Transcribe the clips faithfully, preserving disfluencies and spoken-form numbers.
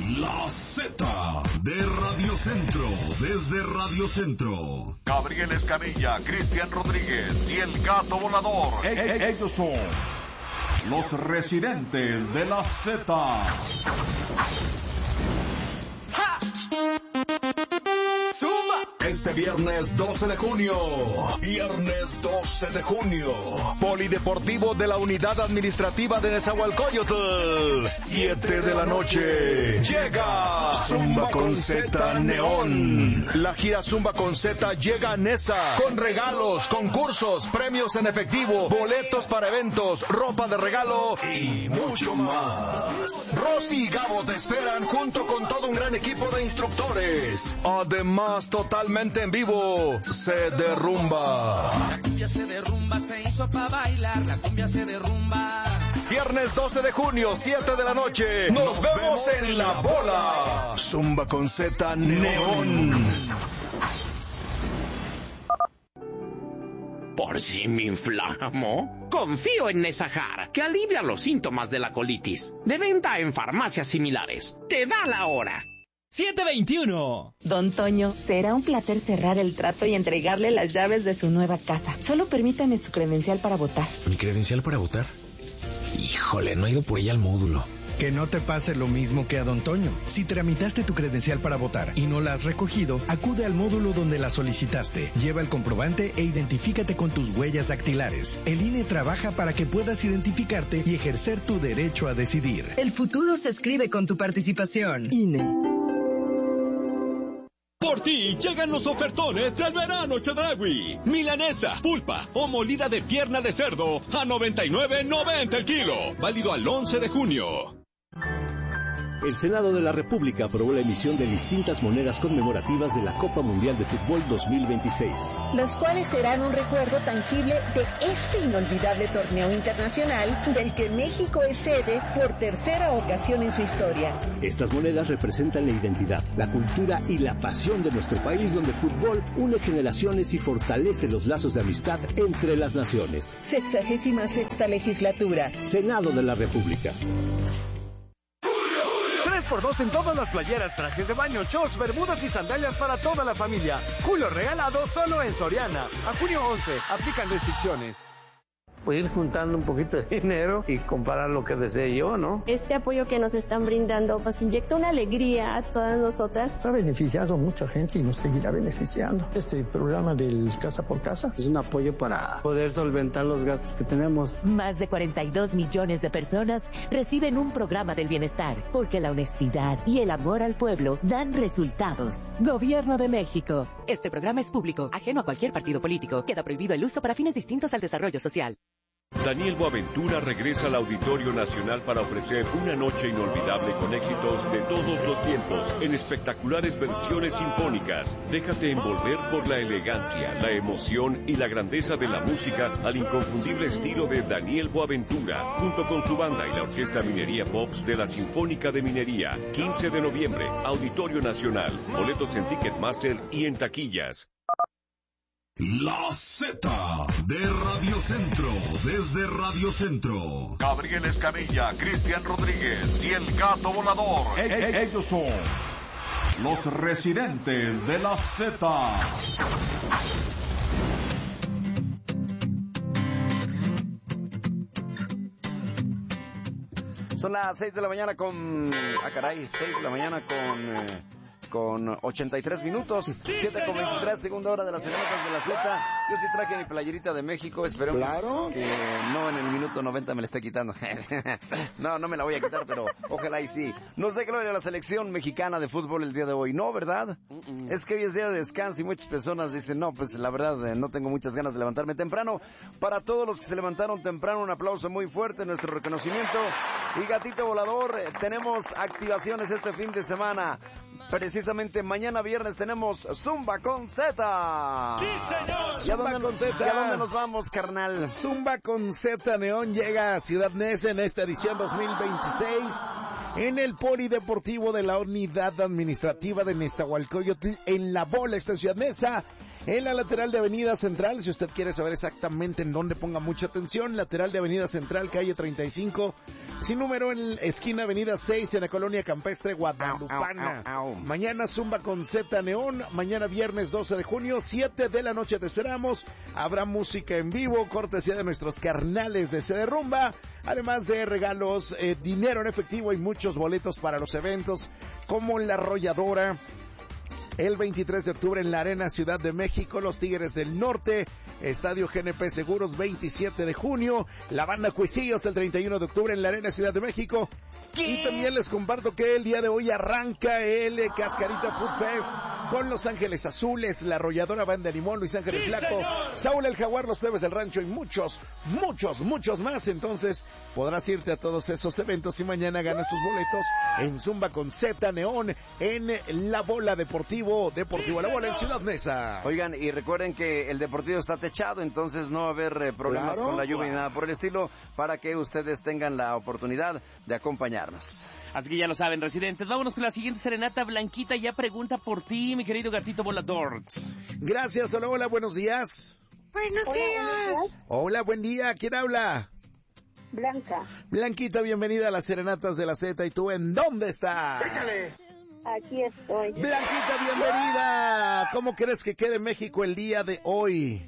La Z de Radio Centro, desde Radio Centro. Gabriel Escamilla, Cristian Rodríguez y el Gato Volador. E- e- ellos son los residentes de la Z. Este viernes doce de junio, viernes doce de junio, Polideportivo de la Unidad Administrativa de Nezahualcóyotl, siete de la noche, llega Zumba con Z Neón. La gira Zumba con Z llega a Nesa, con regalos, concursos, premios en efectivo, boletos para eventos, ropa de regalo y mucho más. Rosy y Gabo te esperan junto con todo un gran equipo de instructores. Además, totalmente en vivo, se derrumba. La cumbia se derrumba, se hizo pa' bailar, la cumbia se derrumba. Viernes doce de junio, siete de la noche. Nos, Nos vemos, vemos en, en la bola. Zumba con Z Neón. Por si me inflamo, confío en Nesajar, que alivia los síntomas de la colitis. De venta en farmacias similares. Te da la hora. siete veintiuno. Don Toño, será un placer cerrar el trato y entregarle las llaves de su nueva casa. Solo permítame su credencial para votar. ¿Mi credencial para votar? Híjole, no he ido por ella al módulo. Que no te pase lo mismo que a Don Toño. Si tramitaste tu credencial para votar y no la has recogido, acude al módulo donde la solicitaste. Lleva el comprobante e identifícate con tus huellas dactilares. El I N E trabaja para que puedas identificarte y ejercer tu derecho a decidir. El futuro se escribe con tu participación. I N E. Por ti llegan los ofertones del verano Chedraui. Milanesa, pulpa o molida de pierna de cerdo a noventa y nueve noventa el kilo. Válido al once de junio. El Senado de la República aprobó la emisión de distintas monedas conmemorativas de la Copa Mundial de Fútbol dos mil veintiséis. Los cuales serán un recuerdo tangible de este inolvidable torneo internacional del que México es sede por tercera ocasión en su historia. Estas monedas representan la identidad, la cultura y la pasión de nuestro país, donde el fútbol une generaciones y fortalece los lazos de amistad entre las naciones. Sexagésima sexta legislatura. Senado de la República. tres por dos en todas las playeras, trajes de baño, shorts, bermudas y sandalias para toda la familia. Julio regalado solo en Soriana. A junio once, aplican restricciones. Pues ir juntando un poquito de dinero y comprar lo que desee yo, ¿no? Este apoyo que nos están brindando nos inyecta una alegría a todas nosotras. Ha beneficiado a mucha gente y nos seguirá beneficiando. Este programa del Casa por Casa es un apoyo para poder solventar los gastos que tenemos. Más de cuarenta y dos millones de personas reciben un programa del bienestar, porque la honestidad y el amor al pueblo dan resultados. Gobierno de México. Este programa es público, ajeno a cualquier partido político. Queda prohibido el uso para fines distintos al desarrollo social. Daniel Boaventura regresa al Auditorio Nacional para ofrecer una noche inolvidable con éxitos de todos los tiempos en espectaculares versiones sinfónicas. Déjate envolver por la elegancia, la emoción y la grandeza de la música al inconfundible estilo de Daniel Boaventura, junto con su banda y la Orquesta Minería Pops de la Sinfónica de Minería. quince de noviembre, Auditorio Nacional. Boletos en Ticketmaster y en taquillas. La Z de Radio Centro, desde Radio Centro. Gabriel Escamilla, Cristian Rodríguez y el Gato Volador. E- e- ellos son los residentes de la Z. Son las seis de la mañana con... Ah, caray, seis de la mañana con... Eh... con ochenta y tres minutos, siete con veintitrés, segunda hora de las serenatas de la Z. Yo sí traje mi playerita de México, esperemos claro. que no en el minuto noventa me la esté quitando. No, no me la voy a quitar, pero ojalá y sí. Nos dé gloria a la selección mexicana de fútbol el día de hoy, ¿no, verdad? Uh-uh. Es que hoy es día de descanso y muchas personas dicen, no, pues la verdad, eh, no tengo muchas ganas de levantarme temprano. Para todos los que se levantaron temprano, un aplauso muy fuerte, nuestro reconocimiento. Y Gatito Volador, eh, tenemos activaciones este fin de semana. Precisamente mañana viernes tenemos Zumba con Z. ¡Sí, señor! ¿Y a dónde, con nos, Z. ¿Y a dónde nos vamos, carnal? Zumba con Z Neón llega a Ciudad Neza en esta edición dos mil veintiséis en el Polideportivo de la Unidad Administrativa de Nezahualcóyotl, en La Bola, esta Ciudad Neza. En la lateral de Avenida Central, si usted quiere saber exactamente en dónde, ponga mucha atención, lateral de Avenida Central, calle treinta y cinco, sin número, en esquina Avenida seis, en la colonia campestre guadalupana. Au, au, au. Mañana Zumba con Z Neón, mañana viernes doce de junio, siete de la noche te esperamos. Habrá música en vivo, cortesía de nuestros carnales de C D Rumba, además de regalos, eh, dinero en efectivo y muchos boletos para los eventos, como La Arrolladora, el veintitrés de octubre en la Arena Ciudad de México, los Tigres del Norte, Estadio G N P Seguros veintisiete de junio, la banda Cuisillos el treinta y uno de octubre en la Arena Ciudad de México. ¿Qué? Y también les comparto que el día de hoy arranca el Cascarita Food Fest con Los Ángeles Azules, La Arrolladora, Banda Limón, Luis Ángel el Flaco, Saúl el Jaguar, Los Plebes del Rancho y muchos, muchos, muchos más. Entonces podrás irte a todos esos eventos y mañana ganas tus boletos en Zumba con Z Neón en La Bola Deportivo, Deportivo La Bola en Ciudad Neza. Oigan, y recuerden que el Deportivo está techado, entonces no va a haber eh, problemas claro, con la lluvia ni nada por el estilo, para que ustedes tengan la oportunidad de acompañarnos. Así que ya lo saben, residentes. Vámonos con la siguiente serenata. Blanquita ya pregunta por ti, mi querido gatito volador. Gracias, hola, hola, buenos días. Buenos hola, días. Buenos días. Hola, buen día, ¿quién habla? Blanca. Blanquita, bienvenida a las serenatas de la Z. ¿Y tú en dónde estás? Échale. Aquí estoy. Blanquita, bienvenida. ¿Cómo crees que quede México el día de hoy?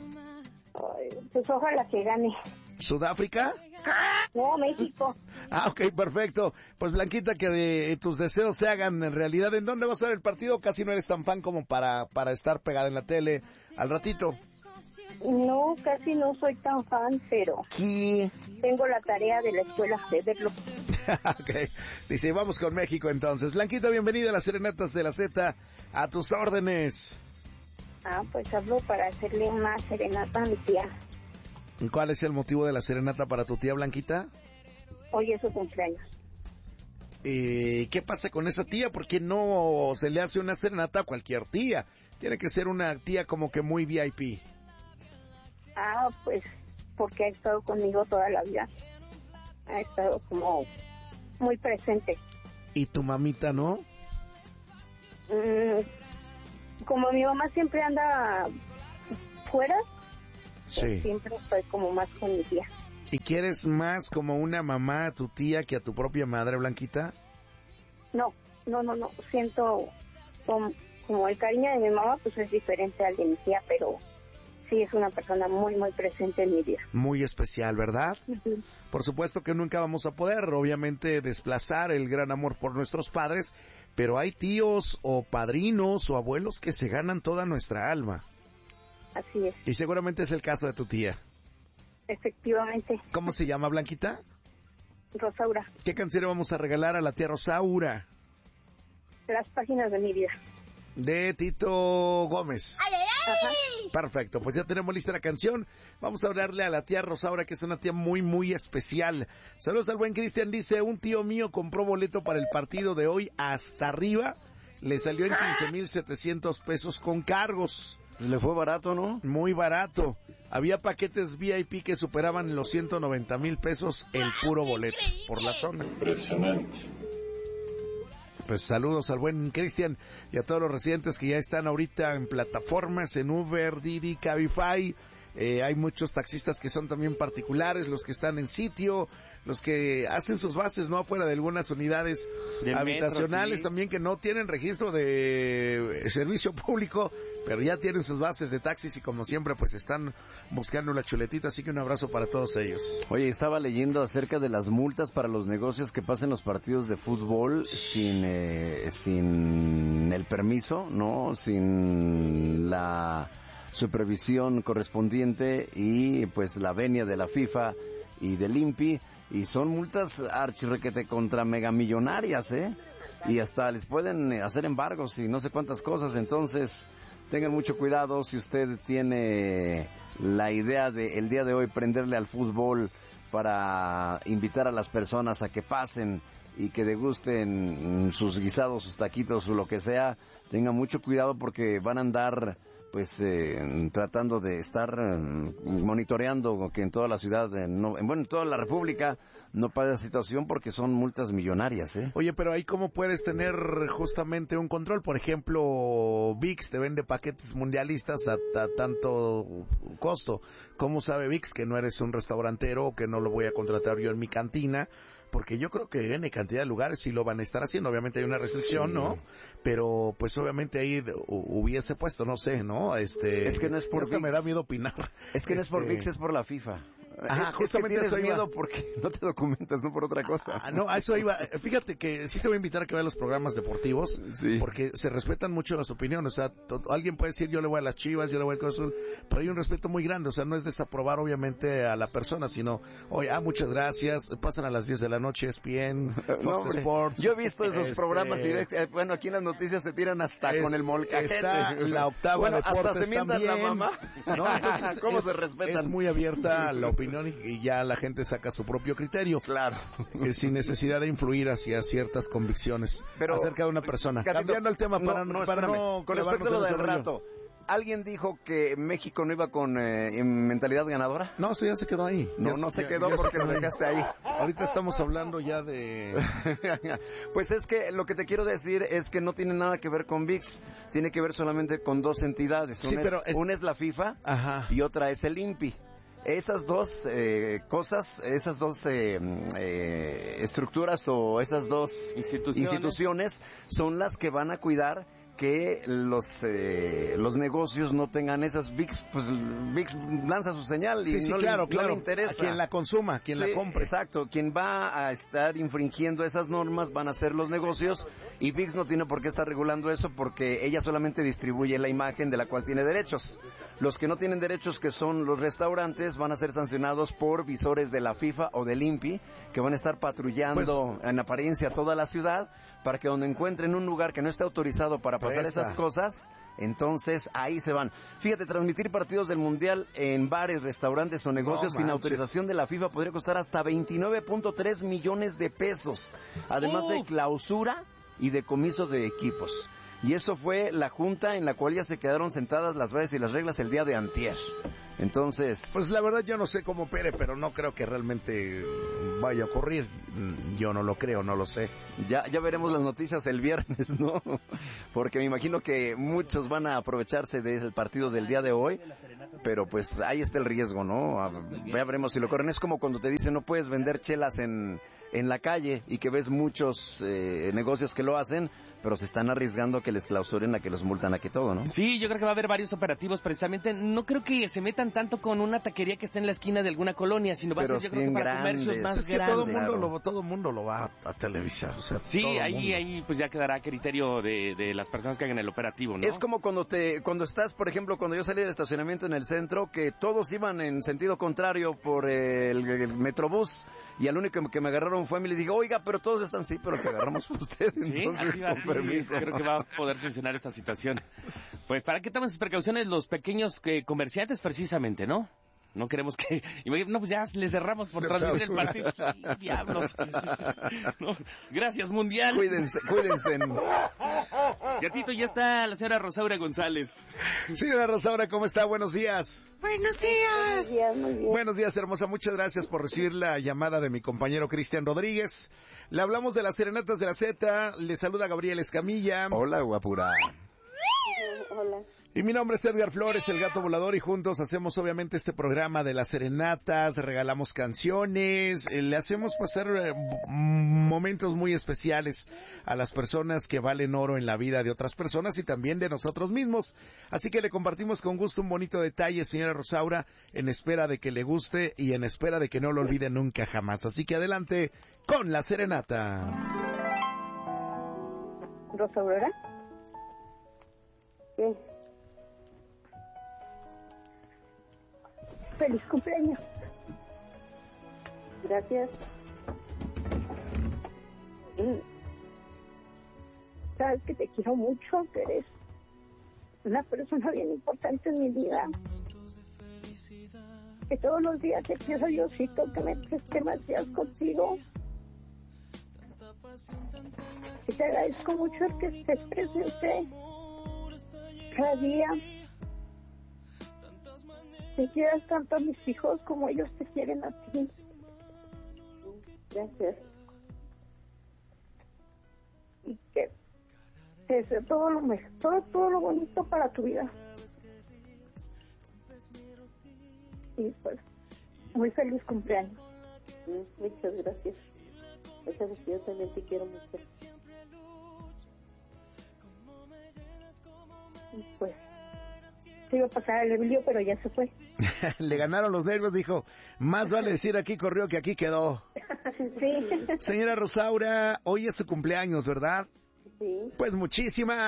Ay, pues ojalá que gane. ¿Sudáfrica? No, México. Ah, ok, perfecto. Pues Blanquita, que eh, tus deseos se hagan en realidad. ¿En dónde va a estar el partido? Casi no eres tan fan como para, para estar pegada en la tele al ratito. No, casi no soy tan fan, pero ¿qué? Tengo la tarea de la escuela de verlo. Ok, dice, vamos con México entonces. Blanquita, bienvenida a las serenatas de la Z, a tus órdenes. Ah, pues hablo para hacerle una serenata a mi tía. ¿Cuál es el motivo de la serenata para tu tía, Blanquita? Hoy es su cumpleaños. Eh, ¿Qué pasa con esa tía? ¿Por qué no se le hace una serenata a cualquier tía? Tiene que ser una tía como que muy V I P. Ah, pues porque ha estado conmigo toda la vida. Ha estado como muy presente. ¿Y tu mamita no? Mm, como mi mamá siempre anda fuera, sí. Pues siempre estoy como más con mi tía. ¿Y quieres más como una mamá a tu tía que a tu propia madre, Blanquita? No, no, no, no. Siento como, como el cariño de mi mamá, pues es diferente al de mi tía, pero sí es una persona muy, muy presente en mi vida. Muy especial, ¿verdad? Uh-huh. Por supuesto que nunca vamos a poder, obviamente, desplazar el gran amor por nuestros padres, pero hay tíos o padrinos o abuelos que se ganan toda nuestra alma. Así es. Y seguramente es el caso de tu tía. Efectivamente. ¿Cómo se llama, Blanquita? Rosaura. ¿Qué canción vamos a regalar a la tía Rosaura? Las páginas de mi vida. De Tito Gómez. ¡Ay, ay, ay! Perfecto, pues ya tenemos lista la canción. Vamos a hablarle a la tía Rosaura, que es una tía muy, muy especial. Saludos al buen Cristian, dice, un tío mío compró boleto para el partido de hoy hasta arriba. Le salió en quince mil setecientos pesos con cargos. Le fue barato, ¿no? Muy barato. Había paquetes V I P que superaban los ciento noventa mil pesos el puro boleto por la zona. Impresionante. Pues saludos al buen Cristian y a todos los residentes que ya están ahorita en plataformas, en Uber, Didi, Cabify. Eh, hay muchos taxistas que son también particulares, los que están en sitio, los que hacen sus bases no afuera de algunas unidades Del habitacionales, metro, sí. También que no tienen registro de servicio público, pero ya tienen sus bases de taxis y como siempre pues están buscando la chuletita, así que un abrazo para todos ellos. Oye, estaba leyendo acerca de las multas para los negocios que pasen los partidos de fútbol sin eh, sin el permiso, ¿no? Sin la supervisión correspondiente y pues la venia de la FIFA y del I N P I, y son multas archirrequete contra megamillonarias, ¿eh? Y hasta les pueden hacer embargos y no sé cuántas cosas, entonces tengan mucho cuidado si usted tiene la idea de el día de hoy prenderle al fútbol para invitar a las personas a que pasen y que degusten sus guisados, sus taquitos o lo que sea. Tengan mucho cuidado porque van a andar pues eh, tratando de estar eh, monitoreando que en toda la ciudad, eh, no, bueno, en toda la República no pasa la situación porque son multas millonarias, ¿eh? Oye, pero ahí cómo puedes tener justamente un control. Por ejemplo, ViX te vende paquetes mundialistas a, a tanto costo. ¿Cómo sabe ViX que no eres un restaurantero, que no lo voy a contratar yo en mi cantina? Porque yo creo que en cantidad de lugares sí lo van a estar haciendo. Obviamente hay una restricción, sí, ¿no? Pero pues obviamente ahí hubiese puesto, no sé, ¿no? Este, es que no es por ViX. Me da miedo opinar. Es que este... no es por ViX, es por la FIFA. Ajá, es, justamente es que eso tienes iba. miedo porque no te documentas, no por otra cosa. Ah, no, a eso iba. Fíjate que sí te voy a invitar a que veas los programas deportivos, sí, porque se respetan mucho las opiniones. O sea, alguien puede decir yo le voy a las Chivas, yo le voy al Cruz Azul, pero hay un respeto muy grande. O sea, no es desaprobar obviamente a la persona, sino, oye, ah, muchas gracias, pasan a las diez de la noche, es bien, Fox no, Sports. Yo he visto esos este... programas y bueno, aquí en las noticias se tiran hasta es, con el molcajete. Está la octava bueno, Deportes hasta se mientan también. La mamá. No, entonces, ¿cómo es, se respetan? Es muy abierta la opinión y, y ya la gente saca su propio criterio. Claro. Eh, sin necesidad de influir hacia ciertas convicciones pero, acerca de una persona. Gatito, cambiando el tema para no, no, para no con respecto a lo del rato. ¿Alguien dijo que México no iba con eh, mentalidad ganadora? No, eso ya se quedó ahí. No, ya, no se ya, quedó ya porque se lo dejaste ahí. Ahorita estamos hablando ya de... Pues es que lo que te quiero decir es que no tiene nada que ver con ViX. Tiene que ver solamente con dos entidades. Sí, una, pero es, es... una es la FIFA. Ajá. Y otra es el I N P I. Esas dos eh, cosas, esas dos eh, eh, estructuras o esas dos instituciones. instituciones son las que van a cuidar que los eh, los negocios no tengan esas. ViX, pues ViX lanza su señal y sí, sí, no, claro, le, claro. no le interesa. A quien la consuma, quien sí, la compre. Exacto, quien va a estar infringiendo esas normas van a ser los negocios y ViX no tiene por qué estar regulando eso porque ella solamente distribuye la imagen de la cual tiene derechos. Los que no tienen derechos, que son los restaurantes, van a ser sancionados por visores de la FIFA o del I N P I que van a estar patrullando pues, en apariencia toda la ciudad para que donde encuentren un lugar que no esté autorizado para pasar Presta. esas cosas, entonces ahí se van. Fíjate, transmitir partidos del Mundial en bares, restaurantes o negocios no, sin autorización de la FIFA podría costar hasta veintinueve punto tres millones de pesos, además Uf. de clausura y decomiso de equipos. Y eso fue la junta en la cual ya se quedaron sentadas las bases y las reglas el día de antier. Entonces... Pues la verdad yo no sé cómo opere, pero no creo que realmente vaya a ocurrir. Yo no lo creo, no lo sé. Ya, ya veremos las noticias el viernes, ¿no? Porque me imagino que muchos van a aprovecharse del partido del día de hoy. Pero pues ahí está el riesgo, ¿no? Ya veremos si lo corren. Es como cuando te dicen no puedes vender chelas en... en la calle y que ves muchos eh, negocios que lo hacen, pero se están arriesgando a que les clausuren, a que los multan aquí todo, ¿no? Sí, yo creo que va a haber varios operativos precisamente. No creo que se metan tanto con una taquería que esté en la esquina de alguna colonia, sino va a ser yo creo que para grandes. comercios más es que grandes. todo el mundo lo, todo mundo lo va a, a televisar, o sea, sí, todo ahí, mundo. ahí pues ya quedará a criterio de, de las personas que hagan el operativo, ¿no? Es como cuando te, cuando estás, por ejemplo, cuando yo salí del estacionamiento en el centro, que todos iban en sentido contrario por el, el Metrobús, y al único que me agarraron fue a mí y le dije, oiga, pero todos están, sí, pero te agarramos ustedes, ¿sí? entonces, así, con así, permiso. Creo que va a poder funcionar esta situación. Pues para que tomen sus precauciones los pequeños que, comerciantes precisamente, ¿no? No queremos que... No, pues ya les cerramos por transmitir el partido. Sí, diablos. No, gracias, Mundial. Cuídense, cuídense. Gatito, ya está la señora Rosaura González. Señora Rosaura, ¿cómo está? Buenos días. Buenos días. Buenos días, muy bien. Buenos días, hermosa. Muchas gracias por recibir la llamada de mi compañero Cristian Rodríguez. Le hablamos de las serenatas de la Z. Le saluda Gabriel Escamilla. Hola, guapura. Hola. Y mi nombre es Edgar Flores, el Gato Volador, y juntos hacemos obviamente este programa de las serenatas, regalamos canciones, eh, le hacemos pasar eh, momentos muy especiales a las personas que valen oro en la vida de otras personas y también de nosotros mismos. Así que le compartimos con gusto un bonito detalle, señora Rosaura, en espera de que le guste y en espera de que no lo olvide nunca jamás. Así que adelante con la serenata. ¿Rosaura? ¿Qué? ¡Feliz cumpleaños! Gracias. Sabes que te quiero mucho, que eres una persona bien importante en mi vida. Que todos los días te pido a Diosito que me preste más días contigo. Y te agradezco mucho el que estés presente cada día. Que quieras tanto a mis hijos como ellos te quieren a ti. Gracias. Y que te deseo todo lo mejor, todo, todo lo bonito para tu vida. Y pues, muy feliz cumpleaños. Muchas gracias. Muchas gracias, yo también te quiero mucho. Y pues, se iba a pasar el Emilio, pero ya se fue. Le ganaron los nervios, dijo, más vale decir aquí corrió que aquí quedó. Sí. Señora Rosaura, hoy es su cumpleaños, ¿verdad? Sí. Pues muchísimas